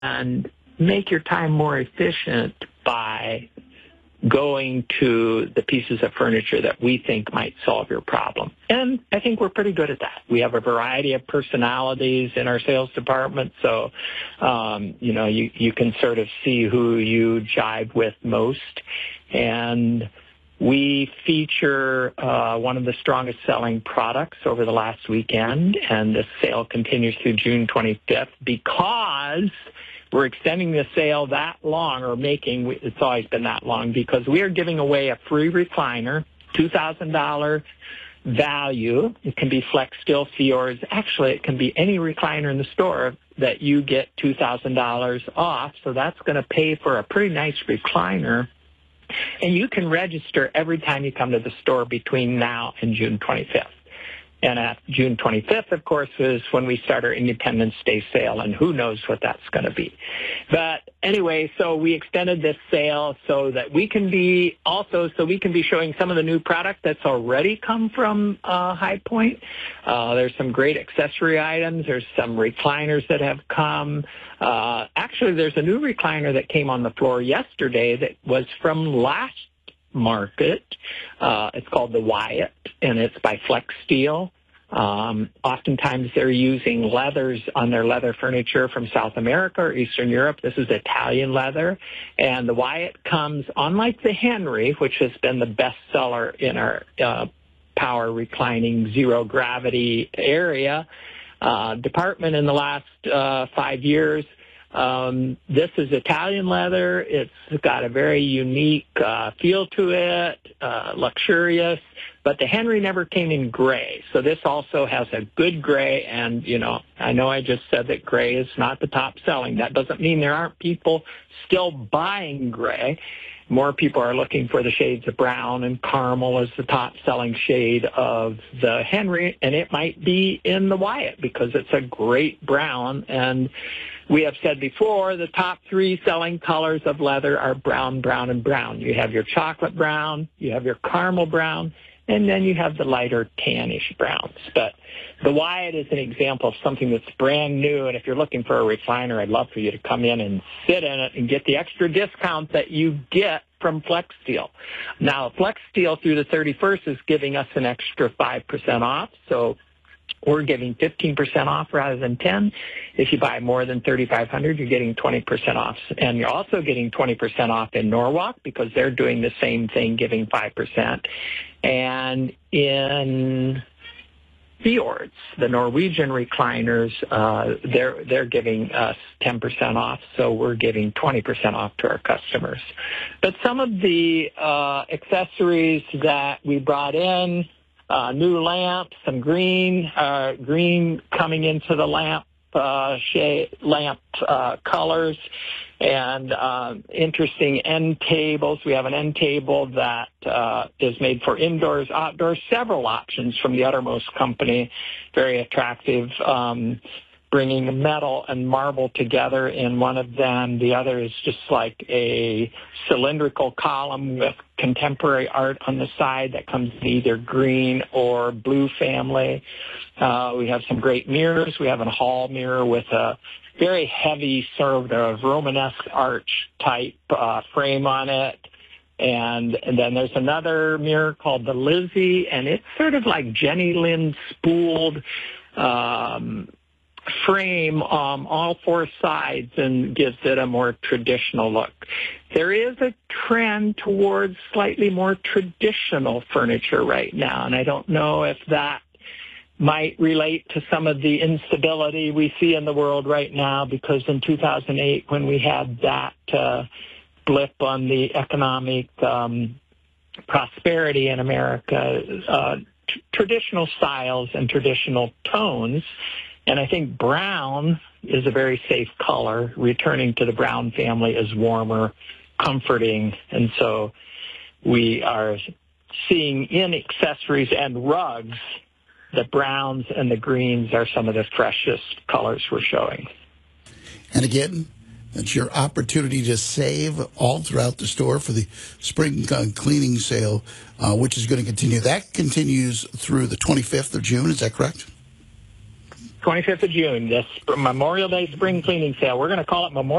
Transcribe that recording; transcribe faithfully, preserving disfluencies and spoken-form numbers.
and make your time more efficient by going to the pieces of furniture that we think might solve your problem. And I think we're pretty good at that. We have a variety of personalities in our sales department, so, um, you know, you, you can sort of see who you jive with most. And we feature uh, one of the strongest selling products over the last weekend, and the sale continues through June twenty-fifth because we're extending the sale that long, or making, it's always been that long, because we are giving away a free recliner, two thousand dollars value. It can be Flex Steel Fiors. Actually, it can be any recliner in the store that you get two thousand dollars off, so that's going to pay for a pretty nice recliner. And you can register every time you come to the store between now and June twenty-fifth. And at June twenty-fifth, of course, is when we start our Independence Day sale, and who knows what that's going to be. But anyway, so we extended this sale so that we can be also, so we can be showing some of the new product that's already come from uh, High Point. Uh, there's some great accessory items. There's some recliners that have come. Uh, actually, there's a new recliner that came on the floor yesterday that was from last market. Uh, it's called the Wyatt, and it's by Flex Steel. Um, oftentimes they're using leathers on their leather furniture from South America or Eastern Europe. This is Italian leather. And the Wyatt comes, unlike the Henry, which has been the best seller in our uh, power reclining zero gravity area uh, department in the last uh, five years, Um, this is Italian leather. It's got a very unique uh, feel to it, uh, luxurious, but the Henry never came in gray. So this also has a good gray, and, you know, I know I just said that gray is not the top selling. That doesn't mean there aren't people still buying gray. More people are looking for the shades of brown, and caramel is the top-selling shade of the Henry, and it might be in the Wyatt because it's a great brown. And we have said before, the top three selling colors of leather are brown, brown, and brown. You have your chocolate brown, you have your caramel brown, and then you have the lighter tannish browns. But the Wyatt is an example of something that's brand new, and if you're looking for a recliner, I'd love for you to come in and sit in it and get the extra discount that you get from Flex Steel. Now, Flex Steel through the thirty-first is giving us an extra five percent off, so we're giving fifteen percent off rather than ten. If you buy more than thirty-five hundred dollars, you're getting twenty percent off. And you're also getting twenty percent off in Norwalk because they're doing the same thing, giving five percent. And in Fjords, the Norwegian recliners, uh, they're they're giving us ten percent off, so we're giving twenty percent off to our customers. But some of the uh, accessories that we brought in, Uh, new lamps, some green, uh, green coming into the lamp, uh, shade, lamp, uh, colors, and, uh, interesting end tables. We have an end table that, uh, is made for indoors, outdoors, several options from the Uttermost Company. Very attractive, um, bringing metal and marble together in one of them. The other is just like a cylindrical column with contemporary art on the side that comes in either green or blue family. Uh, we have some great mirrors. We have a hall mirror with a very heavy sort of Romanesque arch type uh, frame on it. And, and then there's another mirror called the Lizzie, and it's sort of like Jenny Lind spooled um frame um, all four sides and gives it a more traditional look. There is a trend towards slightly more traditional furniture right now, and I don't know if that might relate to some of the instability we see in the world right now, because in two thousand eight, when we had that uh, blip on the economic um, prosperity in America, uh, t- traditional styles and traditional tones. And I think brown is a very safe color. Returning to the brown family is warmer, comforting, and so we are seeing in accessories and rugs, the browns and the greens are some of the freshest colors we're showing. And again, that's your opportunity to save all throughout the store for the spring cleaning sale, uh, which is going to continue. That continues through the twenty-fifth of June, is that correct? twenty-fifth of June, this Memorial Day spring cleaning sale. We're going to call it Memorial